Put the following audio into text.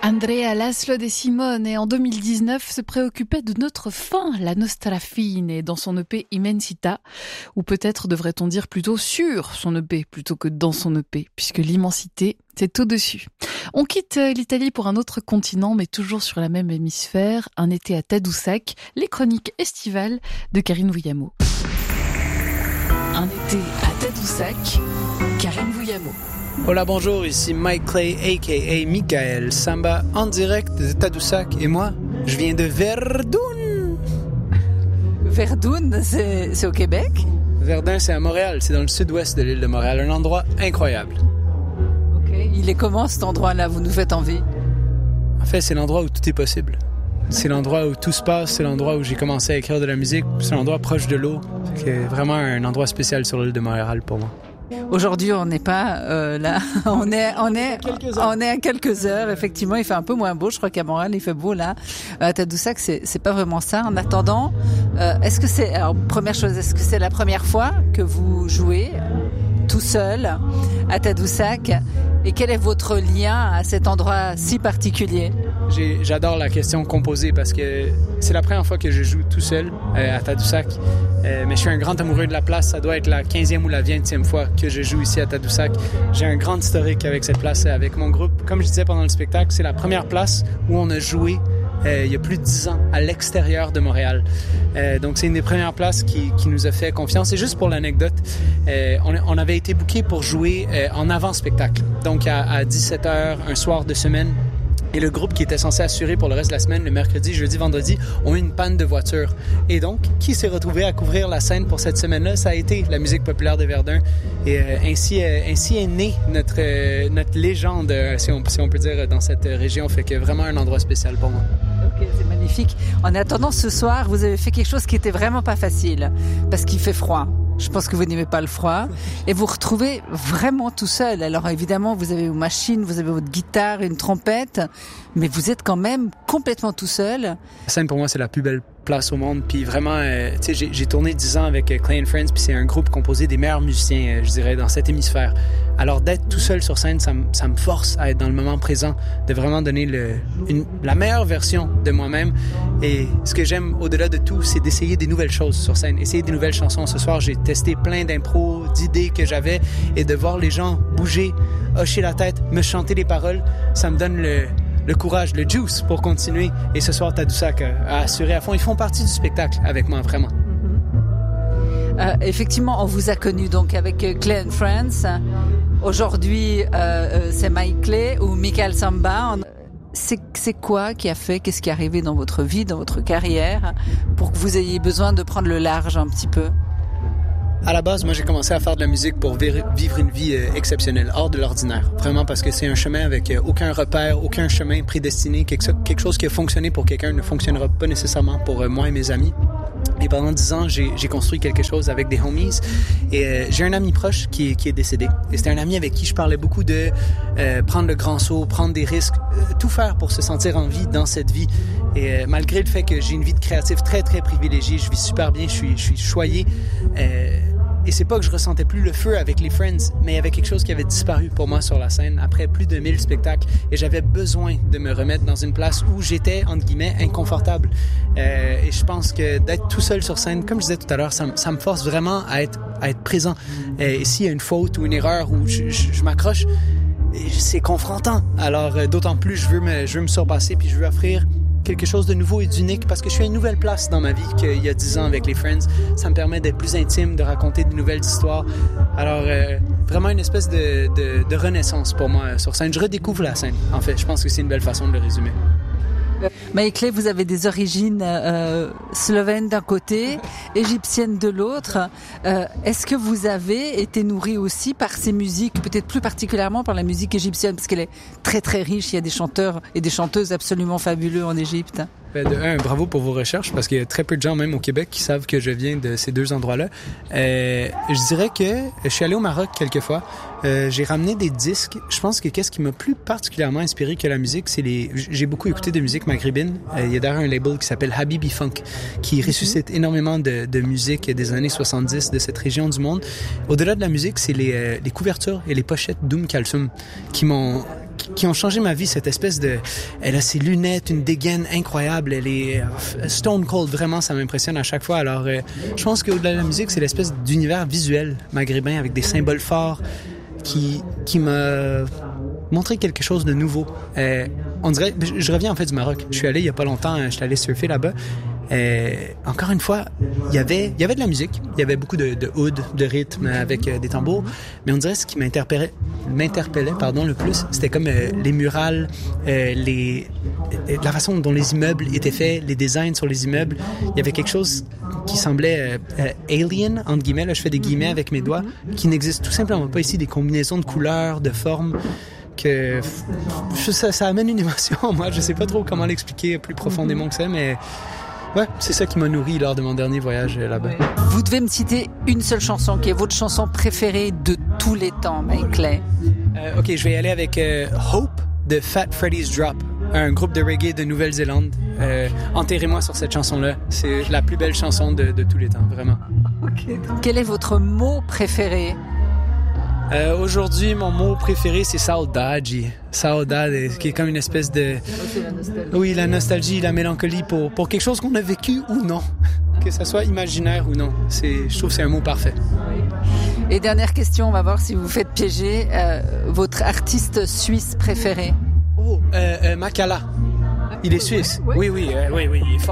Andrea Laszlo De Simone en 2019 se préoccupait de notre faim, la nostra fine, dans son EP Immensità, ou peut-être devrait-on dire plutôt sur son EP plutôt que dans son EP, puisque l'immensité, c'est au-dessus. On quitte l'Italie pour un autre continent, mais toujours sur la même hémisphère, un été à Tadoussac, les chroniques estivales de Karine Vouillamo. Un été à Tadoussac, Karine Vouillamo. Hola, bonjour, ici Mike Clay, a.k.a. Michael Samba, en direct de Tadoussac. Et moi, je viens de Verdun. Verdun, c'est au Québec? Verdun, c'est à Montréal. C'est dans le sud-ouest de l'île de Montréal. Un endroit incroyable. Ok, il est comment cet endroit-là? Vous nous faites envie. En fait, c'est l'endroit où tout est possible. C'est l'endroit où tout se passe. C'est l'endroit où j'ai commencé à écrire de la musique. C'est l'endroit proche de l'eau. C'est vraiment un endroit spécial sur l'île de Montréal pour moi. Aujourd'hui, on n'est pas là. On est à quelques heures. Effectivement, il fait un peu moins beau. Je crois qu'à Montréal, il fait beau là. À Tadoussac, c'est pas vraiment ça. En attendant, première chose, est-ce que c'est la première fois que vous jouez tout seul à Tadoussac? Et quel est votre lien à cet endroit si particulier? J'adore la question composée parce que c'est la première fois que je joue tout seul à Tadoussac. Mais je suis un grand amoureux de la place. Ça doit être la 15e ou la 20e fois que je joue ici à Tadoussac. J'ai un grand historique avec cette place, avec mon groupe. Comme je disais pendant le spectacle, c'est la première place où on a joué il y a plus de 10 ans à l'extérieur de Montréal. Donc c'est une des premières places qui nous a fait confiance. Et juste pour l'anecdote, on avait été bookés pour jouer en avant-spectacle. Donc à 17h, un soir de semaine. Et le groupe qui était censé assurer pour le reste de la semaine, le mercredi, jeudi, vendredi, ont eu une panne de voiture. Et donc, qui s'est retrouvé à couvrir la scène pour cette semaine-là? Ça a été la musique populaire de Verdun. Et ainsi est née notre légende, si on peut dire, dans cette région. Fait que vraiment un endroit spécial pour moi. Ok, c'est magnifique. En attendant, ce soir, vous avez fait quelque chose qui était vraiment pas facile, parce qu'il fait froid. Je pense que vous n'aimez pas le froid. Et vous vous retrouvez vraiment tout seul. Alors évidemment, vous avez vos machines, vous avez votre guitare, une trompette, mais vous êtes quand même complètement tout seul. La scène, pour moi, c'est la plus belle place au monde. Puis vraiment, tu sais, j'ai tourné 10 ans avec Clay & Friends, puis c'est un groupe composé des meilleurs musiciens, je dirais, dans cet hémisphère. Alors d'être tout seul sur scène, ça me force à être dans le moment présent, de vraiment donner la meilleure version de moi-même. Et ce que j'aime au-delà de tout, c'est d'essayer des nouvelles choses sur scène, essayer des nouvelles chansons. Ce soir, j'ai testé plein d'impros, d'idées que j'avais, et de voir les gens bouger, hocher la tête, me chanter les paroles, ça me donne le courage, le juice pour continuer. Et ce soir, Tadoussac a assuré à fond. Ils font partie du spectacle avec moi, vraiment. Effectivement, on vous a connu donc avec Clay & Friends. Aujourd'hui, c'est Mike Clay ou Michael Samba. C'est quoi qui a fait, qu'est-ce qui est arrivé dans votre vie, dans votre carrière, pour que vous ayez besoin de prendre le large un petit peu? À la base, moi, j'ai commencé à faire de la musique pour vivre une vie exceptionnelle, hors de l'ordinaire. Vraiment, parce que c'est un chemin avec aucun repère, aucun chemin prédestiné. Quelque chose qui a fonctionné pour quelqu'un ne fonctionnera pas nécessairement pour moi et mes amis. Et pendant 10 ans, j'ai construit quelque chose avec des homies. Et j'ai un ami proche qui est décédé. Et c'était un ami avec qui je parlais beaucoup de prendre le grand saut, prendre des risques, tout faire pour se sentir en vie dans cette vie. Et malgré le fait que j'ai une vie de créatif très, très privilégiée, je vis super bien, je suis choyé. Et c'est pas que je ressentais plus le feu avec les Friends, mais il y avait quelque chose qui avait disparu pour moi sur la scène après plus de 1000 spectacles. Et j'avais besoin de me remettre dans une place où j'étais, entre guillemets, inconfortable. Et je pense que d'être tout seul sur scène, comme je disais tout à l'heure, ça me force vraiment à être présent. Et s'il y a une faute ou une erreur où je m'accroche, c'est confrontant. Alors d'autant plus, je veux me surpasser, puis je veux offrir quelque chose de nouveau et d'unique parce que je suis à une nouvelle place dans ma vie qu'il y a 10 ans avec les Friends. Ça me permet d'être plus intime, de raconter de nouvelles histoires. Alors, vraiment une espèce de renaissance pour moi sur scène. Je redécouvre la scène, en fait. Je pense que c'est une belle façon de le résumer. Mike Clay, vous avez des origines slovènes d'un côté, égyptiennes de l'autre. Est-ce que vous avez été nourri aussi par ces musiques, peut-être plus particulièrement par la musique égyptienne, parce qu'elle est très très riche, il y a des chanteurs et des chanteuses absolument fabuleux en Égypte? Bravo pour vos recherches, parce qu'il y a très peu de gens, même au Québec, qui savent que je viens de ces deux endroits-là. Je dirais que je suis allé au Maroc quelques fois. J'ai ramené des disques. Je pense que qu'est-ce qui m'a plus particulièrement inspiré que la musique, j'ai beaucoup écouté de musique maghrébine. Il y a d'ailleurs un label qui s'appelle Habibi Funk, qui ressuscite énormément de musique des années 70 de cette région du monde. Au-delà de la musique, c'est les couvertures et les pochettes d'Oum Kalsoum qui m'ont qui ont changé ma vie, cette espèce de... Elle a ses lunettes, une dégaine incroyable, elle est stone cold, vraiment, ça m'impressionne à chaque fois. Alors, je pense qu'au-delà de la musique, c'est l'espèce d'univers visuel maghrébin avec des symboles forts qui m'a montré quelque chose de nouveau. On dirait... Je reviens en fait du Maroc. Je suis allé il y a pas longtemps, je suis allé surfer là-bas. Encore une fois, il y avait de la musique, il y avait beaucoup de oud, de rythme avec des tambours, mais on dirait ce qui m'interpellait le plus, c'était comme les murales, la façon dont les immeubles étaient faits, les designs sur les immeubles. Il y avait quelque chose qui semblait alien, entre guillemets, là je fais des guillemets avec mes doigts, qui n'existe tout simplement pas ici, des combinaisons de couleurs, de formes, que ça amène une émotion. Moi, je sais pas trop comment l'expliquer plus profondément que ça, mais ouais, c'est ça qui m'a nourri lors de mon dernier voyage là-bas. Vous devez me citer une seule chanson qui est votre chanson préférée de tous les temps, Mike Clay. Ok, je vais y aller avec Hope de Fat Freddy's Drop, un groupe de reggae de Nouvelle-Zélande. Enterrez-moi sur cette chanson-là. C'est la plus belle chanson de tous les temps, vraiment. Okay. Quel est votre mot préféré? Aujourd'hui, mon mot préféré, c'est saudade. Saudade, qui est comme une espèce de... Oui, la nostalgie, la mélancolie pour quelque chose qu'on a vécu ou non. Que ça soit imaginaire ou non. Je trouve que c'est un mot parfait. Et dernière question, on va voir si vous faites piéger. Votre artiste suisse préféré? Makala. Il est suisse. Oui, il est fort.